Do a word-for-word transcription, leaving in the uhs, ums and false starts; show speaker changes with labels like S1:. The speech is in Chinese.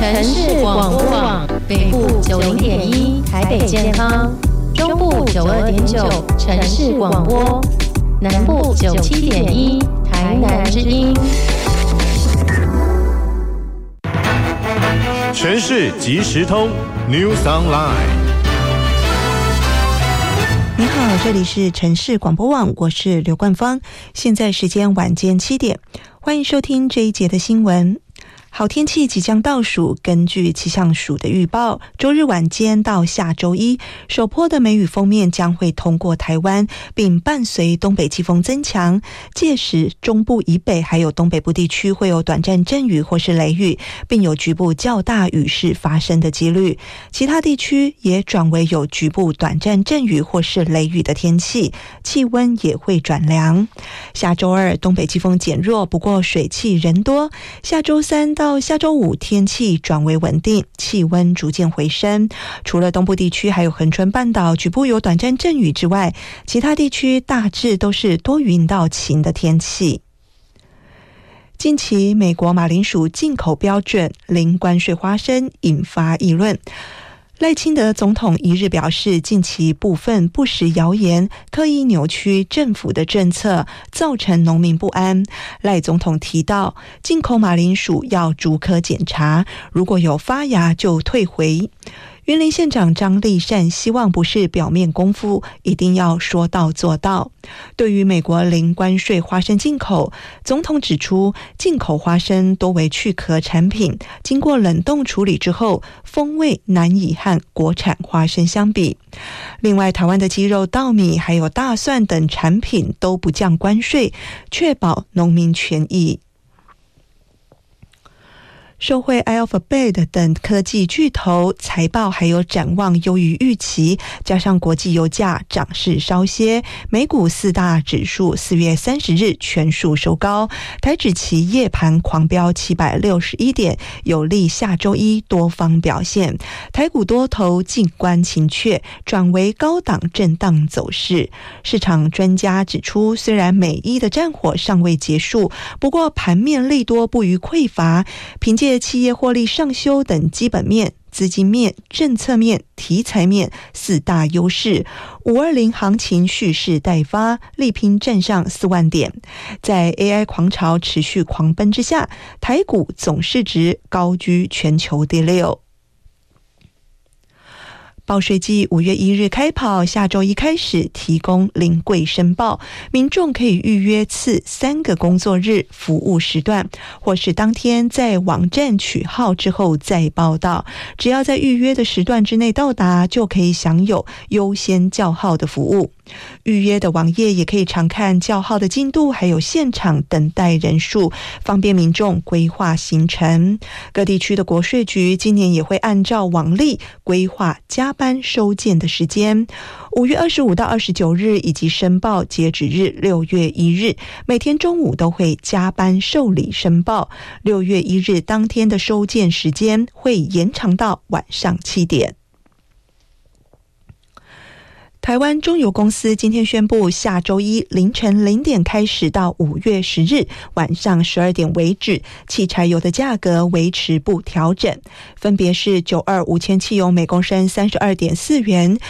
S1: 城市广播网北部九零点一台北健康，中部九二点九城市广播，南部九七点一台南之音。
S2: 全市即时通 News Online。
S3: 你好，这里是城市广播网，我是刘冠芳，现在时间晚间七点，欢迎收听这一节的新闻。好天气即将倒数，根据气象署的预报，周日晚间到下周一，首波的梅雨锋面将会通过台湾，并伴随东北季风增强，届时中部以北还有东北部地区会有短暂阵雨或是雷雨，并有局部较大雨势发生的几率，其他地区也转为有局部短暂阵雨或是雷雨的天气，气温也会转凉。下周二东北季风减弱，不过水汽仍多，下周三到到下周五天气转为稳定，气温逐渐回升。除了东部地区还有恒春半岛局部有短暂阵雨之外，其他地区大致都是多云到晴的天气。近期美国马铃薯进口标准零关税花生引发议论。赖清德总统一日表示，近期部分不实谣言刻意扭曲政府的政策，造成农民不安。赖总统提到，进口马铃薯要逐颗检查，如果有发芽就退回。云林县长张丽善希望不是表面功夫，一定要说到做到。对于美国零关税花生进口，总统指出，进口花生多为去壳产品，经过冷冻处理之后，风味难以和国产花生相比。另外，台湾的鸡肉、稻米还有大蒜等产品都不降关税，确保农民权益。受惠 Alphabet 等科技巨头财报还有展望优于预期，加上国际油价涨势稍歇，美股四大指数四月三十日全数收高，台指期夜盘狂飙七百六十一点，有利下周一多方表现。台股多头静观情却，转为高档震荡走势。市场专家指出，虽然美伊的战火尚未结束，不过盘面利多不予匮乏，凭借企业获利上修等基本面、资金面、政策面、题材面四大优势，五二零行情蓄势待发，力拼站上四万点。在 A I 狂潮持续狂奔之下，台股总市值高居全球第六。报税季五月一日开跑，下周一开始提供临柜申报，民众可以预约次三个工作日服务时段，或是当天在网站取号之后再报到，只要在预约的时段之内到达，就可以享有优先叫号的服务。预约的网页也可以常看叫号的进度，还有现场等待人数，方便民众规划行程。各地区的国税局今年也会按照往例规划加班收件的时间。五月二十五到二十九日以及申报截止日六月一日，每天中午都会加班受理申报。六月一日当天的收件时间会延长到晚上七点。台湾中油公司今天宣布，下周一凌晨零点开始到五月十日晚上十二点为止，汽柴油的价格维持不调整，分别是九二五千汽油每公升三十二点四元，